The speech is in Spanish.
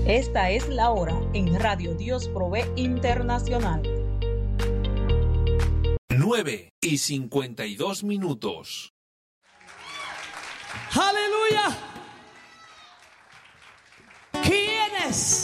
Esta es la hora en Radio Dios Provee Internacional. 9:52. Aleluya. ¿Quiénes